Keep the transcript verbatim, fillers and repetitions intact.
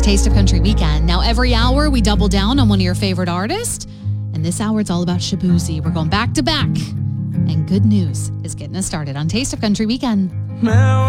It's Taste of Country Weekend. Now, every hour we double down on one of your favorite artists. And this hour, it's all about Shaboozey. We're going back to back. And good news is getting us started on Taste of Country Weekend. Now